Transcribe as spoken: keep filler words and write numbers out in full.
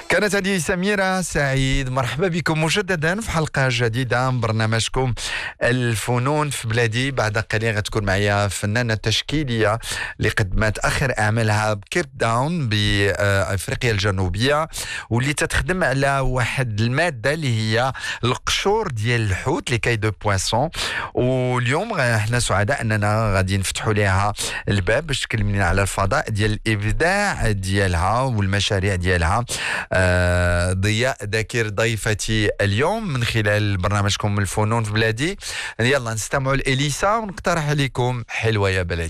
كانت هذه سميرة سعيد، مرحبا بكم مجددا في حلقة جديدة من برنامجكم الفنون في بلادي. بعد قليل غتكون معايا فنانة تشكيلية اللي قدمت آخر أعمالها بكيب داون بأفريقيا الجنوبية، واللي تتخدم على واحد المادة اللي هي القشور ديال الحوت لكي دو بواسون. واليوم احنا سعداء أننا غادي نفتحوا لها الباب باش تكلمنا على الفضاء ديال الإبداع ديالها والمشاريع ديالها. آه ضياء داكر ضيفتي اليوم من خلال برنامجكم الفنون في بلادي. يلا نستمعوا لإليسا ونقترح عليكم حلوة يا بلدي.